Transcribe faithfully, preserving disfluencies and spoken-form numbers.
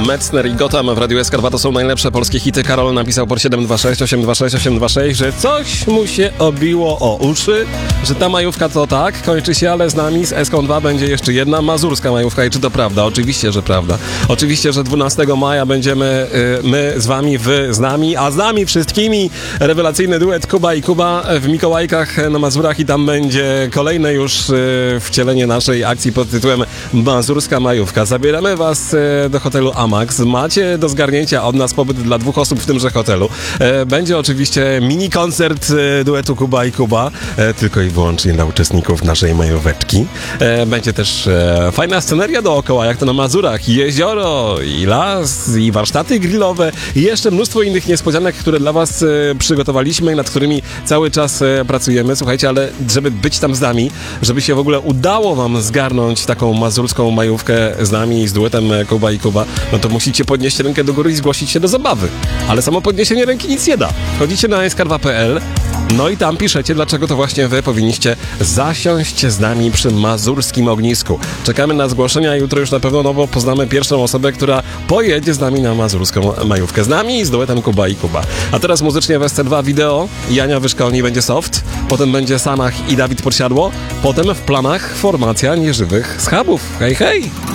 Metzner i Gotham w Radiu S K dwa to są najlepsze polskie hity. Karol napisał pod siedem dwa sześć osiem dwa sześć osiem dwa sześć, że coś mu się obiło o uszy, że ta majówka to tak, kończy się, ale z nami, z S K dwa będzie jeszcze jedna mazurska majówka. I czy to prawda? Oczywiście, że prawda. Oczywiście, że dwunastego maja będziemy y, my z wami, wy z nami, a z nami wszystkimi rewelacyjny duet Kuba i Kuba w Mikołajkach na Mazurach i tam będzie kolejne już y, wcielenie naszej akcji pod tytułem Mazurska Majówka. Zabieramy was y, do hotelu Amax. Macie do zgarnięcia od nas pobyt dla dwóch osób w tymże hotelu. Y, będzie oczywiście mini koncert y, duetu Kuba i Kuba, y, tylko i wyłącznie dla uczestników naszej majóweczki. Y, będzie też y, fajna sceneria dookoła, jak to na Mazurach. Jezioro, i las, i warsztaty grillowe, i jeszcze mnóstwo innych niespodzianek, które dla was y, przygotowaliśmy i nad którymi cały czas y, pracujemy. Słuchajcie, ale żeby być tam z nami, żeby się w ogóle udało wam zgarnąć taką mazurską majówkę z nami i z duetem Kuba i Kuba, no to musicie podnieść rękę do góry i zgłosić się do zabawy. Ale samo podniesienie ręki nic nie da. Wchodzicie na s k dwa kropka p l, no i tam piszecie, dlaczego to właśnie wy powinniście zasiąść z nami przy mazurskim ognisku. Czekamy na zgłoszenia i jutro już na pewno nowo poznamy pierwszą osobę, która pojedzie z nami na mazurską majówkę. Z nami i z duetem Kuba i Kuba. A teraz muzycznie w S C dwa wideo. Jania Wyszkolni będzie soft, potem będzie Sanach i Dawid Podsiadło, potem w planach formacja nieżywych schabów. Hej, hej!